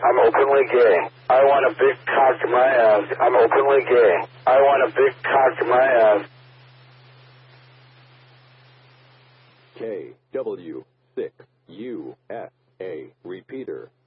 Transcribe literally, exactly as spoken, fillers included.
I'm openly gay. I want a big cock to my ass. I'm openly gay. I want a big cock to my ass. K W six U S A repeater.